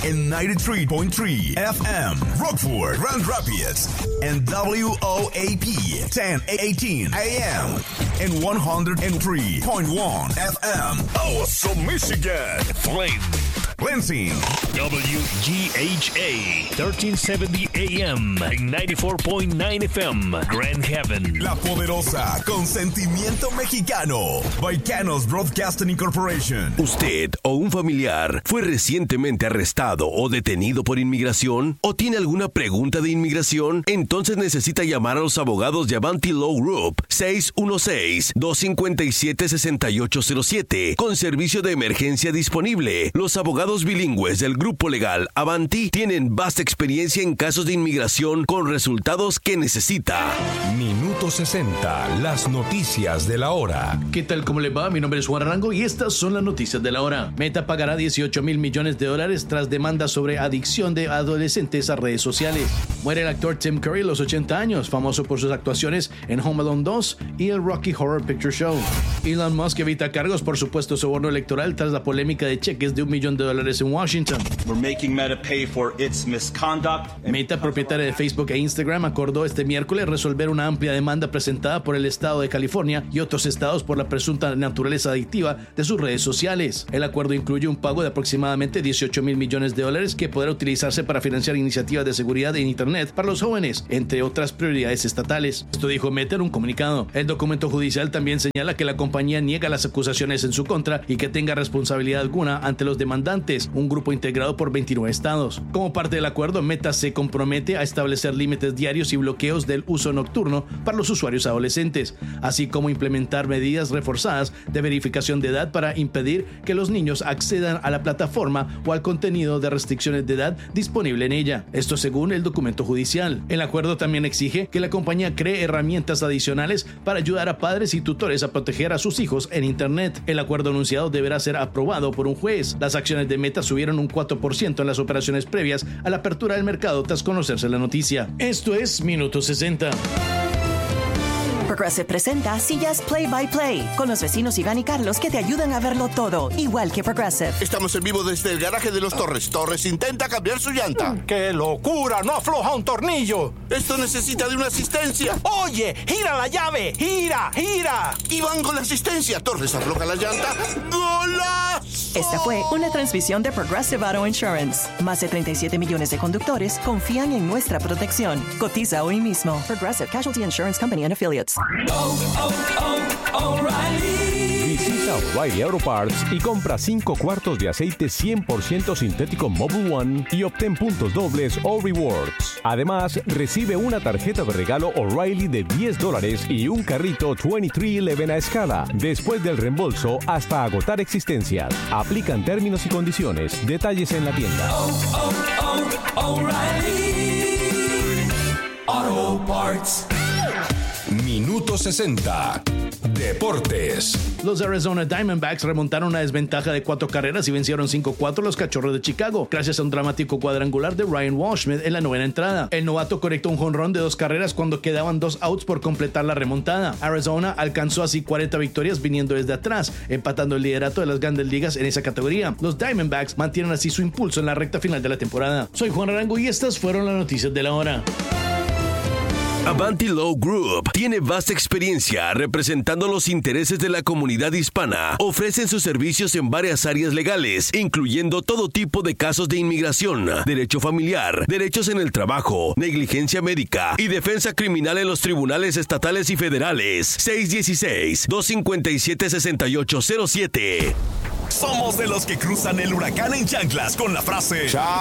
en 93.3 FM, Rockford, Grand Rapids, and WOAP 1018 AM, and 103.1 FM, Awesome, Michigan, Flint, Lansing, WGHA 1370 AM, and 94.9 FM, Grand Haven, La Poderosa, con sentimiento mexicano, Baicanos Broadcasting Incorporation. ¿Usted o un familiar fue recientemente arrestado o detenido por inmigración? ¿O tiene alguna pregunta de inmigración? Entonces necesita llamar a los abogados de Avanti Law Group 616-257-6807 con servicio de emergencia disponible. Los abogados bilingües del grupo legal Avanti tienen vasta experiencia en casos de inmigración con resultados que necesita. Minuto 60, las noticias de la hora. ¿Qué tal? ¿Cómo le va? Mi nombre es Juan Arango y estas son las noticias de la hora. Meta pagará $18,000 millones tras demanda sobre adicción de adolescentes a redes sociales. Muere el actor Tim Curry a los 80 años, famoso por sus actuaciones en Home Alone 2 y el Rocky Horror Picture Show. Elon Musk evita cargos por supuesto soborno electoral tras la polémica de cheques de $1 millón en Washington. We're making Meta pay for its misconduct. Meta, propietaria de Facebook e Instagram, acordó este miércoles resolver una amplia demanda presentada por el estado de California y otros estados por la presunta naturaleza adictiva de sus redes sociales. El acuerdo incluye un pago de aproximadamente $18,000 millones que podrá utilizarse para financiar iniciativas de seguridad en Internet para los jóvenes, entre otras prioridades estatales. Esto dijo Meta en un comunicado. El documento judicial también señala que la compañía niega las acusaciones en su contra y que tenga responsabilidad alguna ante los demandantes, un grupo integrado por 29 estados. Como parte del acuerdo, Meta se compromete a establecer límites diarios y bloqueos del uso nocturno para los usuarios adolescentes, así como implementar medidas reforzadas de verificación de edad para impedir que los niños accedan a la plataforma o al contenido de restricciones de edad disponible en ella. Esto según el documento judicial. El acuerdo también exige que la compañía cree herramientas adicionales para ayudar a padres y tutores a proteger a sus hijos en Internet. El acuerdo anunciado deberá ser aprobado por un juez. Las acciones de Meta subieron un 4% en las operaciones previas a la apertura del mercado tras conocerse la noticia. Esto es Minuto 60. Progressive presenta Sillas Play by Play con los vecinos Iván y Carlos que te ayudan a verlo todo, igual que Progressive. Estamos en vivo desde el garaje de los Torres. Torres intenta cambiar su llanta. ¡Qué locura! ¡No afloja un tornillo! Esto necesita de una asistencia. ¡Oye! ¡Gira la llave! ¡Gira! ¡Gira! Iván con la asistencia. Torres afloja la llanta. ¡Golazo! Esta fue una transmisión de Progressive Auto Insurance. Más de 37 millones de conductores confían en nuestra protección. Cotiza hoy mismo. Progressive Casualty Insurance Company and Affiliates. O'Reilly. Visita O'Reilly Auto Parts y compra 5 cuartos de aceite 100% sintético Mobil One y obtén puntos dobles o rewards. Además, recibe una tarjeta de regalo O'Reilly de $10 y un carrito 2311 a escala. Después del reembolso, hasta agotar existencias. Aplican términos y condiciones. Detalles en la tienda. O'Reilly Auto Parts. Minuto 60. Deportes. Los Arizona Diamondbacks remontaron una desventaja de 4 carreras y vencieron 5-4 a los Cachorros de Chicago, gracias a un dramático cuadrangular de Ryan Walschmidt en la 9ª entrada. El novato conectó un jonrón de 2 carreras cuando quedaban 2 outs por completar la remontada. Arizona alcanzó así 40 victorias viniendo desde atrás, empatando el liderato de las Grandes Ligas en esa categoría. Los Diamondbacks mantienen así su impulso en la recta final de la temporada. Soy Juan Arango y estas fueron las noticias de la hora. Avanti Law Group tiene vasta experiencia representando los intereses de la comunidad hispana. Ofrecen sus servicios en varias áreas legales, incluyendo todo tipo de casos de inmigración, derecho familiar, derechos en el trabajo, negligencia médica y defensa criminal en los tribunales estatales y federales. 616-257-6807. Somos de los que cruzan el huracán en chanclas con la frase: ¡Chao!